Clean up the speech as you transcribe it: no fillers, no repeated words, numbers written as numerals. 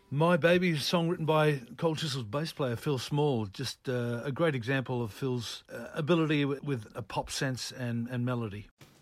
My Baby, a song written by Cold Chisel's bass player Phil Small. Just a great example of Phil's ability with a pop sense and melody.